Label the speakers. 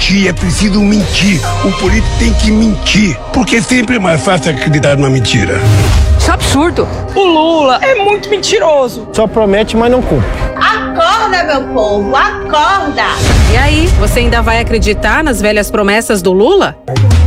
Speaker 1: mentir, é preciso mentir. O político tem que mentir, porque é sempre mais fácil acreditar numa mentira.
Speaker 2: Isso é absurdo.
Speaker 3: O Lula é muito mentiroso.
Speaker 4: Só promete, mas não cumpre.
Speaker 5: Acorda, meu povo, acorda!
Speaker 6: E aí, você ainda vai acreditar nas velhas promessas do Lula?